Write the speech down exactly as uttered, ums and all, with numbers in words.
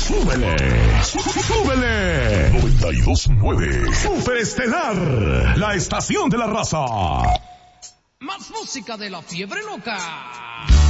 ¡Súbele! ¡Súbele! noventa y dos punto nueve Superestelar, la estación de la raza. Más música de la fiebre loca.